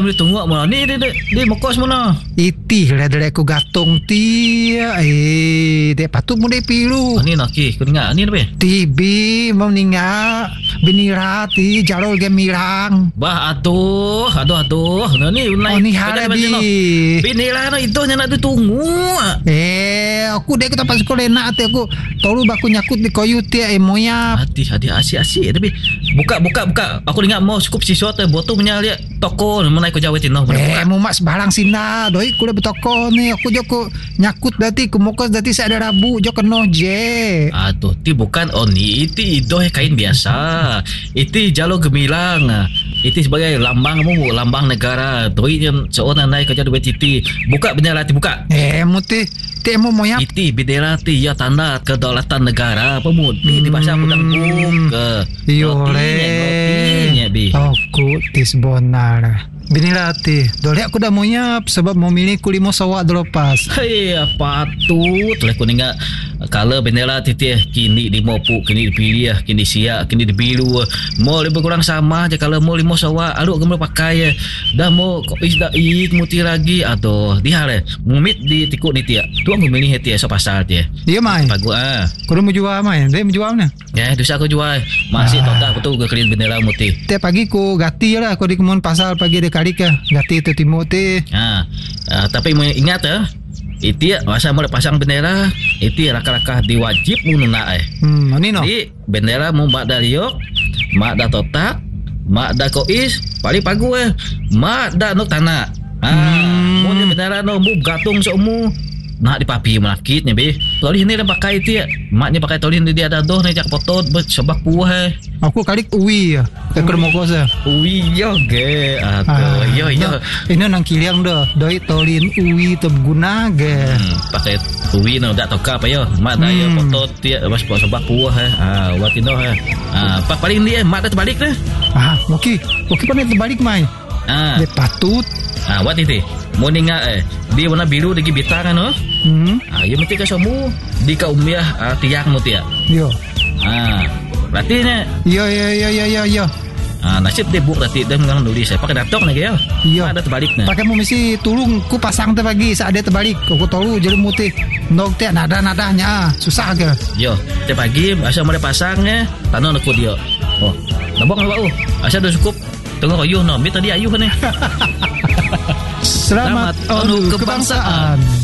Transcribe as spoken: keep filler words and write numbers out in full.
boleh tunggu mana ni dia dia mokos mana. Iti lah dari aku gatong ti. Eh, dia patut mu dia pilu. Ni nak ke? Kau dengar ni apa? Tibi mau ninga benira ti jarol gemirang. Bah aduh, aduh aduh. Nah ni Oh ni harabi. Binilah no itu nya nak ditunggu. Eh, aku dek kita pas sekolah nak ti aku tolu baku nyakut di koyu ti eh moya. Hati hati asyik-asyik tapi buka buka buka. Aku dengar mau cukup siswa tu botol punya lihat toko mana ikut Jawa Tino. Eh, mu mak sebarang sina. Doi ku dah bertoko ni. Aku jo ku nyakut dati ku mokos dati saya ada rabu jo keno je. Ah tu ti bukan oh ni itu itu kain biasa. Itu jalo gemilang. Itu sebagai lambang mu lambang negara. Doi yang seorang naik kerja duit titi. Buka bendera ti buka. Eh, mu ti ti mu moya. Itu bendera ti ya tanda kedaulatan negara. Pemut ni di bahasa aku tanggung ke. Iyo le. Bi. Aku tis bonar. Binilah ti. Dole aku dah mau nyap sebab mau milih ku lima sawak delepas. Hei, patut lah aku dengar kalau bendera titih kini di mopu, kini dipilih, kini siap, kini dibiru. Mau lebih kurang sama aja kalau mau lima sawak, aduh kamu pakai. Dah mau kok is dah ik muti lagi atau dia le. Mumit di tikuk ni tia. Tu aku milih tia so pasal tia. Dia mai. Bagus ah. Kau mau jual mai? Dia mau jual mana? Ya, dosa aku jual. Masih ah. Total betul ke klien bendera muti. Tiap pagi ku gati lah aku di kemun pasal pagi de kali ke. Gati tu timur ti. Ha. Uh, tapi ingat eh itu masa mau pasang bendera itu rakah-rakah diwajib mununa eh. Hmm, ni no. Jadi bendera mu mak dah liok, mak dah totak, mak dah kois, paling pagu eh. Mak dah nok tanah. Ha, hmm. Mu ni bendera no mu gatung seumu. Nak dipapi melakitnya be. Tolin ni dah pakai itu ya. Maknya pakai tolin dia ada doh ni jak potot sebab puah eh. Aku kali uwi ya. Tekor mokos ya. Uwi yo ge. Aduh, yo yo. Ini nang kiliang dah. Doi tolin uwi terguna ge. Hmm, pakai uwi no dak toka apa yo. Mak dah yo potot dia sebab puah eh. Ah, watin doh eh. Ah, pak paling dia mak dah terbalik dah. Ah, okey. Okey pandai terbalik mai. Ah. Dia patut. Ah, wat itu. Mau ninga eh. Dia warna biru lagi bintang kan no. Hmm. Ah, ya mesti ke semua di ka umiah uh, tiang mu tia. Yo. Ah, berarti ne. Yo yo yo yo yo yo. Ah, nasib dia buk berarti dia mengang nulis saya pakai datok lagi ya. Iya. Ada terbalik ne. Pakai mu mesti tulung ku pasang tu pagi saat dia terbalik. Ku tolu jadi mutih. Nok teh nada-nadanya susah ke. Yo, tiap pagi asal mulai pasangnya tanah aku dia. Oh, nabok nabok oh. Asal dah cukup. Tengok ayuh no, mi tadi ayuh kan ni. Selamat, Selamat Anu Kebangsaan.